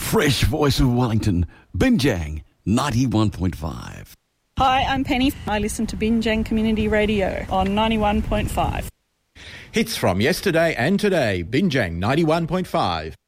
fresh voice of Wellington, Binjang 91.5. Hi, I'm Penny. I listen to Binjang Community Radio on 91.5. Hits from yesterday and today, Binjang 91.5.